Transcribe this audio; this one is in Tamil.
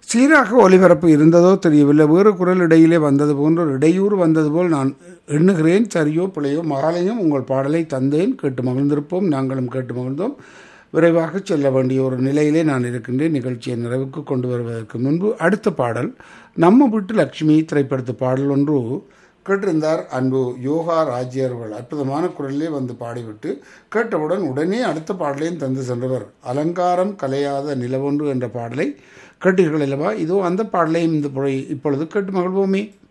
சீராக ஒலிபரப்பு இருந்ததோ தெரியவில்லை. வேறு குரல் இடையிலே வந்தது போன்ற ஒரு இடையூறு வந்தது போல் நான் எண்ணுகிறேன். சரியோ பிழையோ, மாலையும் உங்கள் பாடலை தந்தேன், கேட்டு மகிழ்ந்திருப்போம், நாங்களும் கேட்டு மகிழ்ந்தோம். விரைவாக செல்ல வேண்டிய ஒரு நிலையிலே நான் இருக்கின்றேன். நிகழ்ச்சியை நிறைவுக்கு கொண்டு வருவதற்கு முன்பு அடுத்த பாடல் நம்ம வீட்டு லட்சுமி திரைப்படத்து பாடல் ஒன்று கேட்டிருந்தார் அன்பு யோகா ராஜ்யர்கள். அற்புதமான குரலிலே வந்து பாடிவிட்டு கேட்டவுடன் உடனே அடுத்த பாடலையும் தந்து சென்றவர். அலங்காரம் கலையாத நிலவொன்று என்ற பாடலை கேட்டீர்கள் அல்லவா? இதோ அந்த பாடலையும் இப்பொழுது கேட்டு மகிழ்வோமே.